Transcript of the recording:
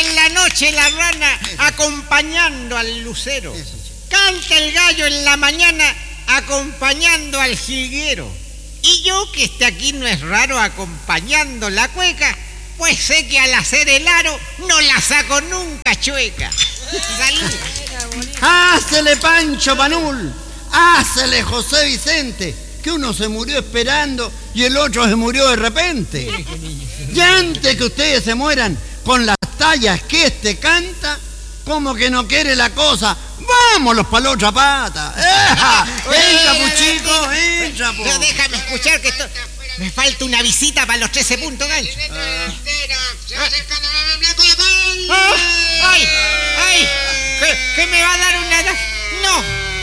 en la noche la rana acompañando al lucero. Canta el gallo en la mañana acompañando al jilguero. Y yo, que esté aquí no es raro acompañando la cueca, pues sé que al hacer el aro no la saco nunca chueca. Salud. ¡Hácele, Pancho Panul! ¡Hácele, José Vicente! Que uno se murió esperando y el otro se murió de repente. Y antes que ustedes se mueran con las tallas que este canta, como que no quiere la cosa. ¡Vámonos para la otra pata! ¡Entra, puchico! ¡Entra, po! Pero déjame escuchar que esto... Me falta una visita para los 13 puntos, gancho. Se va acercando el blanco de ¡Ay! ¡Ay! ¿Qué me va a dar una... No!